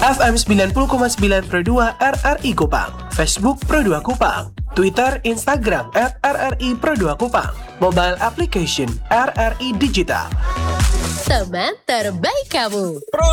FM 90,9 Pro 2 RRI Kupang, Facebook Pro 2 Kupang, Twitter, Instagram @RRI Pro 2 Kupang, mobile application RRI Digital. Teman terbaik kamu.